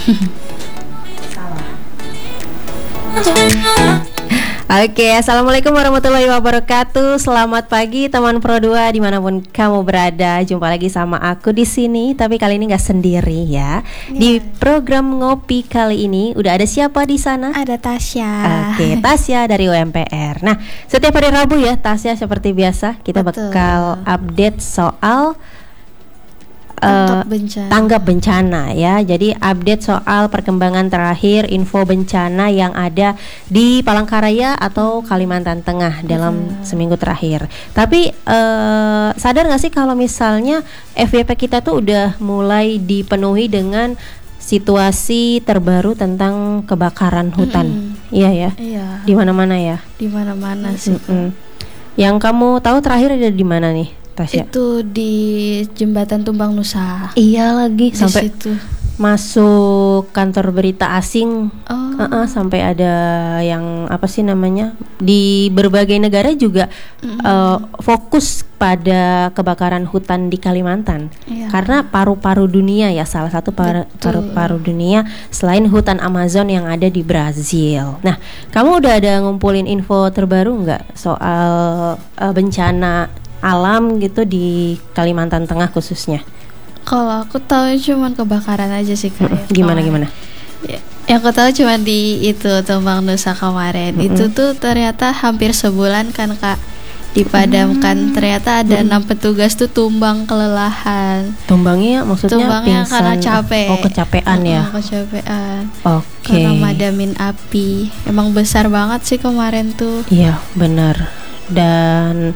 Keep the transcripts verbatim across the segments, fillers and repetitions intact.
Oke, assalamualaikum warahmatullahi wabarakatuh. Selamat pagi teman Pro dua dimanapun kamu berada. Jumpa lagi sama aku di sini, tapi kali ini nggak sendiri ya. Yeah. Di program ngopi kali ini udah ada siapa di sana? Ada Tasya. Oke, Tasya dari U M P R. Nah, setiap hari Rabu ya, Tasya seperti biasa kita Betul. bakal update soal Tanggap bencana. Uh, tanggap bencana ya. Jadi update soal perkembangan terakhir info bencana yang ada di Palangkaraya atau Kalimantan Tengah dalam hmm. seminggu terakhir. Tapi uh, sadar nggak sih kalau misalnya F Y P kita tuh udah mulai dipenuhi dengan situasi terbaru tentang kebakaran hutan. Mm-hmm. Iya ya. Iya. Di mana-mana ya. Di mana-mana sih. Mm-hmm. Yang kamu tahu terakhir ada di mana nih? Tasya? Itu di Jembatan Tumbang Nusa. Iya lagi di sampai situ. Masuk kantor berita asing. Oh. Uh-uh, sampai ada yang apa sih namanya di berbagai negara juga mm-hmm. uh, fokus pada kebakaran hutan di Kalimantan. Iya. Karena paru-paru dunia ya, salah satu par- paru-paru dunia selain hutan Amazon yang ada di Brazil. Nah, kamu udah ada ngumpulin info terbaru nggak soal uh, bencana alam gitu di Kalimantan Tengah khususnya? Kalau aku tahu cuma kebakaran aja sih Kak. Hmm, gimana gimana? Ya, yang aku tahu cuma di itu Tumbang Nusa kemarin. Mm-hmm. Itu tuh ternyata hampir sebulan kan Kak dipadamkan. Mm-hmm. Ternyata ada enam mm-hmm. petugas tuh tumbang kelelahan. Tumbangnya maksudnya Tumbangnya pingsan, karena capek. Oh, kecapean uh, ya. Kecapean. Oke. Okay. Karena madamin api. Emang besar banget sih kemarin tuh. Iya, benar. Dan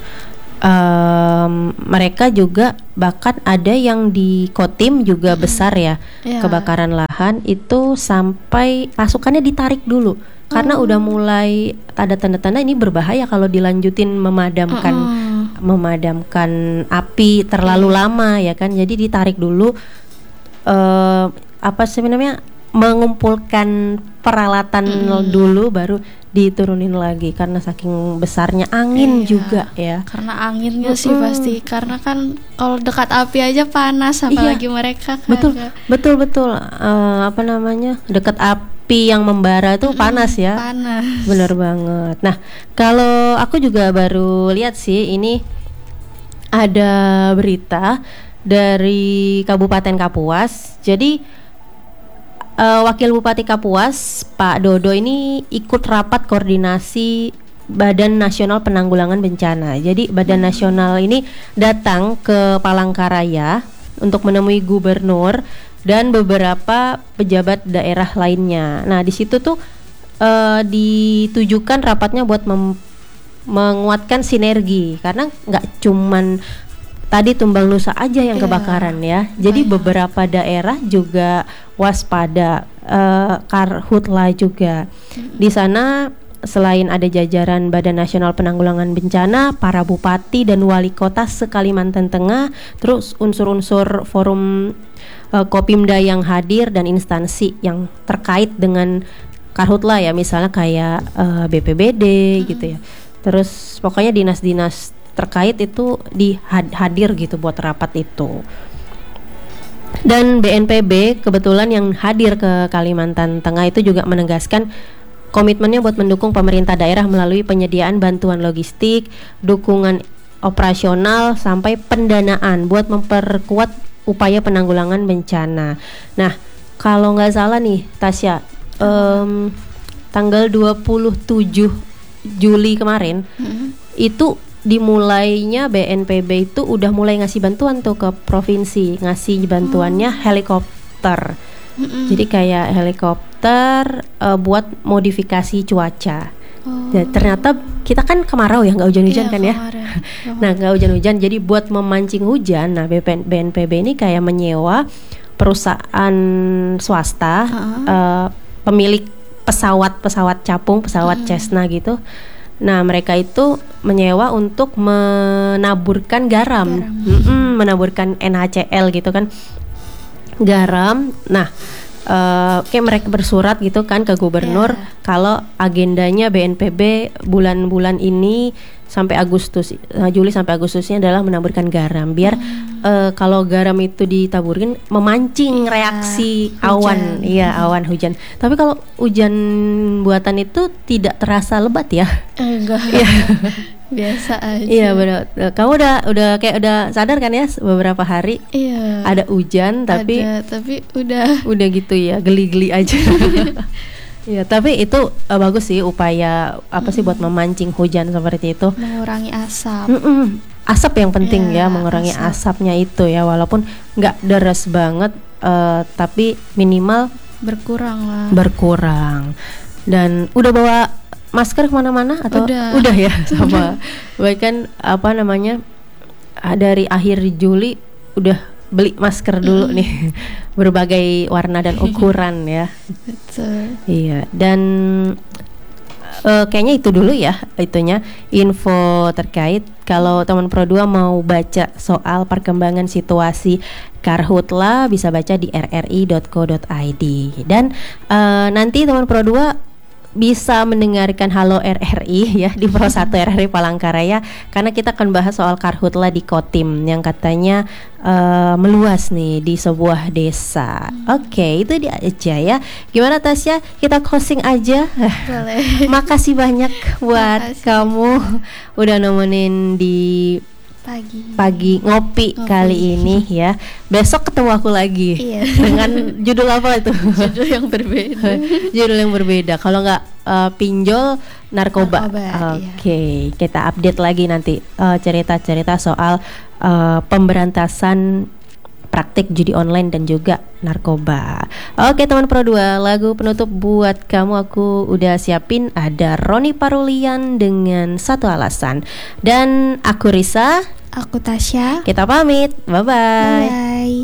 Um, mereka juga bahkan ada yang di Kotim juga hmm. besar ya, yeah. kebakaran lahan itu sampai pasukannya ditarik dulu oh. karena udah mulai ada tanda-tanda ini berbahaya kalau dilanjutin memadamkan uh-uh. memadamkan api terlalu yeah. lama ya kan, jadi ditarik dulu uh, apa sih namanya mengumpulkan peralatan mm. dulu baru diturunin lagi karena saking besarnya angin iya, juga ya. Karena anginnya mm. sih pasti karena kan kalau dekat api aja panas apalagi iya, mereka kan. Betul gak? betul betul uh, apa namanya dekat api yang membara tuh mm, panas ya. Panas. Bener banget. Nah kalau aku juga baru lihat sih ini ada berita dari Kabupaten Kapuas. Jadi Uh, Wakil Bupati Kapuas Pak Dodo ini ikut rapat koordinasi Badan Nasional Penanggulangan Bencana. Jadi Badan Nasional ini datang ke Palangkaraya untuk menemui gubernur dan beberapa pejabat daerah lainnya. Nah di situ tuh uh, ditujukan rapatnya buat mem- menguatkan sinergi karena nggak cuman tadi Tumbang Nusa aja yang kebakaran yeah. ya. Jadi Banyak. beberapa daerah juga waspada, uh, Karhutla juga. Mm-hmm. Di sana selain ada jajaran Badan Nasional Penanggulangan Bencana, para bupati dan wali kota se-Kalimantan Tengah, terus unsur-unsur forum uh, Kopimda yang hadir dan instansi yang terkait dengan Karhutla ya, misalnya kayak uh, B P B D mm-hmm. gitu ya. Terus pokoknya dinas-dinas terkait itu dihadir gitu buat rapat itu. Dan B N P B kebetulan yang hadir ke Kalimantan Tengah itu juga menegaskan komitmennya buat mendukung pemerintah daerah melalui penyediaan bantuan logistik, dukungan operasional sampai pendanaan buat memperkuat upaya penanggulangan bencana. Nah, kalau nggak salah nih Tasya, um, tanggal dua puluh tujuh Juli kemarin mm-hmm. itu dimulainya B N P B itu udah mulai ngasih bantuan tuh ke provinsi, ngasih bantuannya hmm. helikopter. Mm-mm. Jadi kayak helikopter uh, buat modifikasi cuaca. Oh. Dan ternyata kita kan kemarau ya, nggak hujan-hujan iya, kan ya. Nah nggak hujan-hujan, jadi buat memancing hujan. Nah B N P B ini kayak menyewa perusahaan swasta, uh-huh. uh, pemilik pesawat-pesawat capung, pesawat uh-huh. Cessna gitu. Nah mereka itu menyewa untuk menaburkan garam, garam. menaburkan N H C L gitu kan, garam. Nah uh, kayak mereka bersurat gitu kan ke gubernur yeah. kalau agendanya B N P B bulan-bulan ini sampai Agustus, uh, Juli sampai Agustusnya adalah menaburkan garam biar hmm. uh, kalau garam itu ditaburin memancing Iya, reaksi hujan. awan, iya awan hujan. Tapi kalau hujan buatan itu tidak terasa lebat ya? Enggak. Iya. Biasa aja. Iya benar. Kamu udah udah kayak udah sadar kan ya beberapa hari Iya. ada hujan tapi Ada, tapi udah udah gitu ya geli-geli aja. Iya, tapi itu uh, bagus sih upaya apa sih buat memancing hujan seperti itu. mengurangi asap. Mm-mm. Asap yang penting Iya, ya, mengurangi asap. asapnya itu ya, walaupun nggak deras banget, uh, tapi minimal Berkurang lah. berkurang. Dan udah bawa masker kemana-mana atau Udah. ya sama. Baik kan apa namanya ah, dari akhir Juli udah beli masker dulu Mm. nih berbagai warna dan ukuran ya. Betul. Iya, dan uh, kayaknya itu dulu ya itunya info terkait. Kalau teman Pro dua mau baca soal perkembangan situasi Karhutla bisa baca di r r i dot co dot i d. Dan uh, nanti teman Pro dua bisa mendengarkan Halo R R I ya di Pro satu R R I Palangkaraya karena kita akan bahas soal Karhutla di Kotim yang katanya uh, meluas nih di sebuah desa. Hmm. Oke, itu dia aja ya. Gimana Tasya? Kita closing aja. Boleh. Makasih banyak buat Makasih. kamu udah nemenin di Pagi. pagi ngopi, Ngopi. kali ini ya. Besok ketemu aku lagi. Iya. Dengan judul apa itu? Judul yang berbeda. Judul yang berbeda. Kalau nggak uh, pinjol narkoba. Narkoba, Oke, kita update lagi nanti uh, cerita-cerita soal uh, pemberantasan praktik judi online dan juga narkoba. Oke teman Pro dua, lagu penutup buat kamu aku udah siapin, ada Roni Parulian dengan Satu Alasan. Dan aku Risa, Aku Tasya. kita pamit. Bye bye. Bye.